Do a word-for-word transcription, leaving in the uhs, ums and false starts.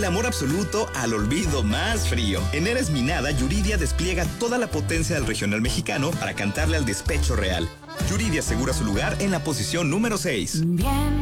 Del amor absoluto al olvido más frío. En Eres mi Nada, Yuridia despliega toda la potencia del regional mexicano para cantarle al despecho real. Yuridia asegura su lugar en la posición número seis. Bien